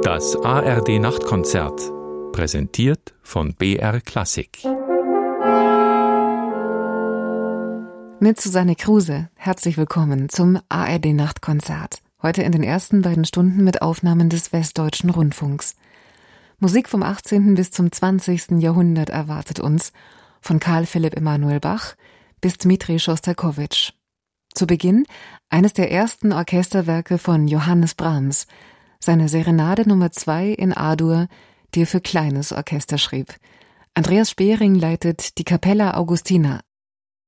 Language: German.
Das ARD Nachtkonzert, präsentiert von BR Klassik. Mit Susanne Kruse, herzlich willkommen zum ARD Nachtkonzert. Heute in den ersten beiden Stunden mit Aufnahmen des Westdeutschen Rundfunks. Musik vom 18. bis zum 20. Jahrhundert erwartet uns, von Karl Philipp Emanuel Bach bis Dmitri Schostakowitsch. Zu Beginn eines der ersten Orchesterwerke von Johannes Brahms, seine Serenade Nummer 2 in A-Dur, die er für kleines Orchester schrieb. Andreas Spehring leitet die Capella Augustina,